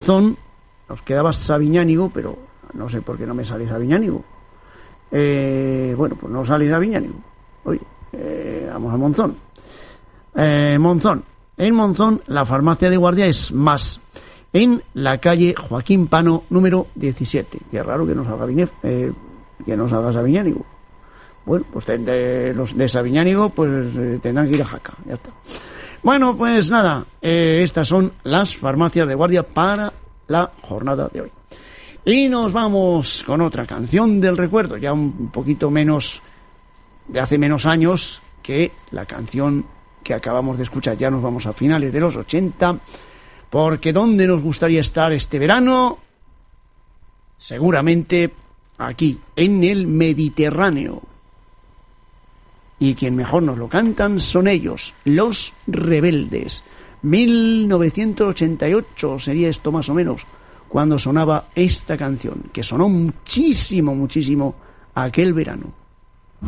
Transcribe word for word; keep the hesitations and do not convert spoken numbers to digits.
Monzón, nos quedaba Sabiñánigo, pero no sé por qué no me sale Sabiñánigo. Eh, bueno, pues no sale Sabiñánigo. Oye, eh, vamos a Monzón. Eh, Monzón. En Monzón, la farmacia de guardia es Más, en la calle Joaquín Pano, número diecisiete. Qué raro que no salga Viñez, eh, que no salga Sabiñánigo. Bueno, pues de los de Sabiñánigo, pues eh, tendrán que ir a Jaca, ya está. Bueno, pues nada, eh, estas son las farmacias de guardia para la jornada de hoy. Y nos vamos con otra canción del recuerdo, ya un poquito menos, de hace menos años que la canción que acabamos de escuchar. Ya nos vamos a finales de los ochenta, porque ¿dónde nos gustaría estar este verano? Seguramente aquí, en el Mediterráneo. Y quien mejor nos lo cantan son ellos, Los Rebeldes. mil novecientos ochenta y ocho sería esto más o menos, cuando sonaba esta canción, que sonó muchísimo, muchísimo aquel verano.